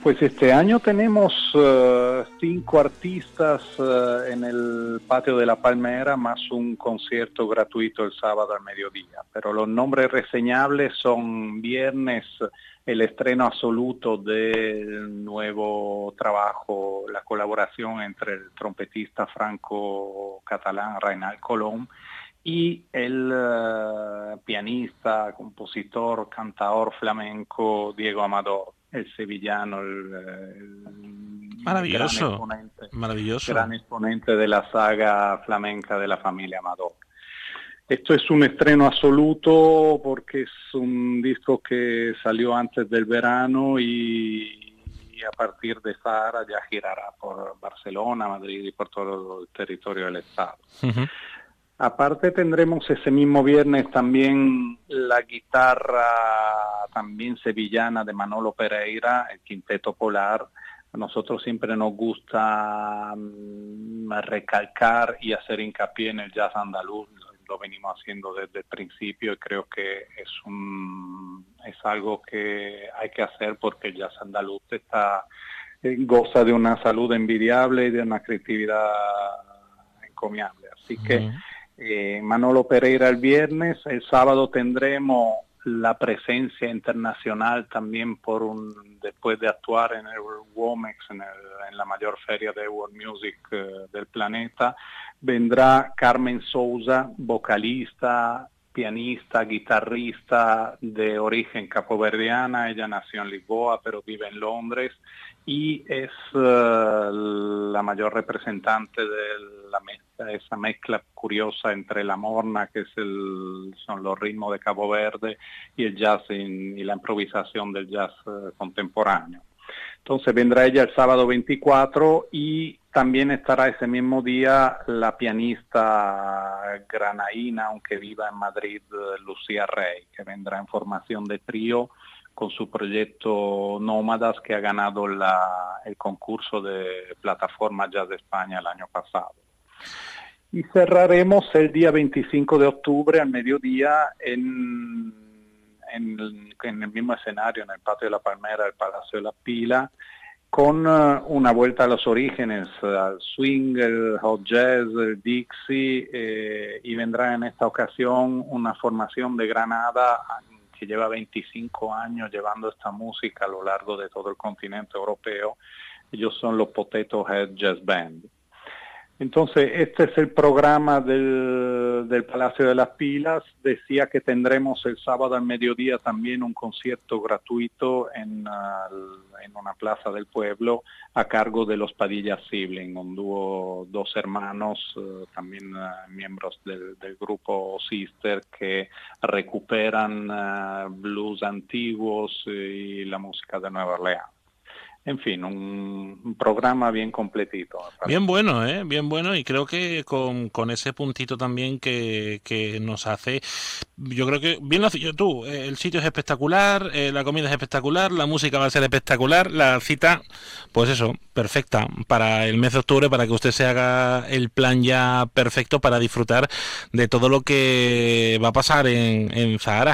Pues este año tenemos 5 artistas en el Patio de la Palmera, más un concierto gratuito el sábado al mediodía. Pero los nombres reseñables son viernes, el estreno absoluto del nuevo trabajo, la colaboración entre el trompetista franco-catalán Reinald Colom y el pianista, compositor, cantador flamenco Diego Amador, el sevillano, el Maravilloso, maravilloso. gran exponente de la saga flamenca de la familia Amador. Esto es un estreno absoluto porque es un disco que salió antes del verano y a partir de Sahara ya girará por Barcelona, Madrid y por todo el territorio del estado. Uh-huh. Aparte tendremos ese mismo viernes también la guitarra también sevillana de Manolo Pereira, el Quinteto Polar. A nosotros siempre nos gusta recalcar y hacer hincapié en el jazz andaluz, lo venimos haciendo desde el principio y creo que es algo que hay que hacer porque el jazz andaluz goza de una salud envidiable y de una creatividad encomiable. Así que Manolo Pereira el viernes, el sábado tendremos la presencia internacional también después de actuar en el Womex, en la mayor feria de world music del planeta, vendrá Carmen Sousa, vocalista, pianista, guitarrista de origen capoverdiana. Ella nació en Lisboa pero vive en Londres y es la mayor representante de esa mezcla curiosa entre la morna, que son los ritmos de Cabo Verde, y el jazz y la improvisación del jazz contemporáneo. Entonces vendrá ella el sábado 24 y también estará ese mismo día la pianista granaína, aunque viva en Madrid, Lucía Rey, que vendrá en formación de trío con su proyecto Nómadas, que ha ganado el concurso de plataforma Jazz de España el año pasado. Y cerraremos el día 25 de octubre al mediodía en el mismo escenario, en el Patio de la Palmera, el Palacio de la Pila, con una vuelta a los orígenes, al swing, el hot jazz, el Dixie, y vendrá en esta ocasión una formación de Granada que lleva 25 años llevando esta música a lo largo de todo el continente europeo. Ellos son los Potato Head Jazz Band. Entonces, este es el programa del Palacio de las Pilas. Decía que tendremos el sábado al mediodía también un concierto gratuito en una plaza del pueblo a cargo de los Padilla Sibling, un dúo, 2 hermanos, también miembros del grupo Sister, que recuperan blues antiguos y la música de Nueva Orleans. En fin, un programa bien completito. Bien bueno, bien bueno, y creo que con ese puntito también que nos hace, yo creo que bien lo has dicho tú, el sitio es espectacular, la comida es espectacular, la música va a ser espectacular, la cita, pues eso, perfecta para el mes de octubre, para que usted se haga el plan ya perfecto para disfrutar de todo lo que va a pasar en Sahara.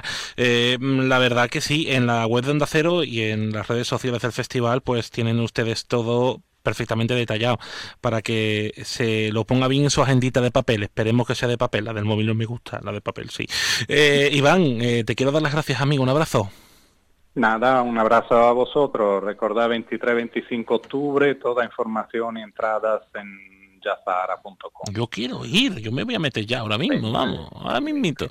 La verdad que sí, en la web de Onda Cero y en las redes sociales del festival, pues tienen ustedes todo perfectamente detallado para que se lo ponga bien en su agendita de papel. Esperemos que sea de papel, la del móvil no me gusta, la de papel sí. Iván, te quiero dar las gracias, amigo, un abrazo. Nada, un abrazo a vosotros. Recordad 23-25 de octubre, toda información y entradas en jazzahara.com. Yo quiero ir, yo me voy a meter ya ahora mismo, vamos, ahora mismito.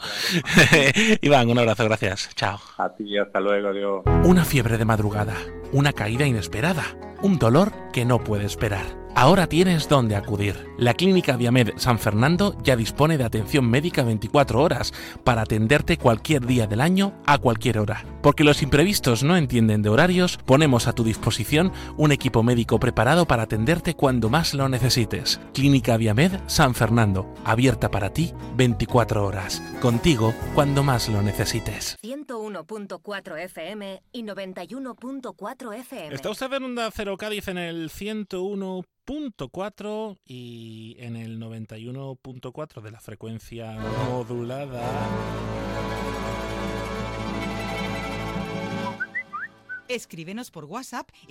Iván, un abrazo, gracias, chao. A ti, hasta luego, adiós. Una fiebre de madrugada, una caída inesperada, un dolor que no puede esperar. Ahora tienes dónde acudir. La Clínica Viamed San Fernando ya dispone de atención médica 24 horas para atenderte cualquier día del año a cualquier hora. Porque los imprevistos no entienden de horarios, ponemos a tu disposición un equipo médico preparado para atenderte cuando más lo necesites. Clínica Viamed San Fernando, abierta para ti 24 horas. Contigo cuando más lo necesites. 101.4 FM y 91.4 FM. Está usted en Onda Cero Cádiz en el 101.4 y en el 91.4 de la frecuencia modulada. Escríbenos por WhatsApp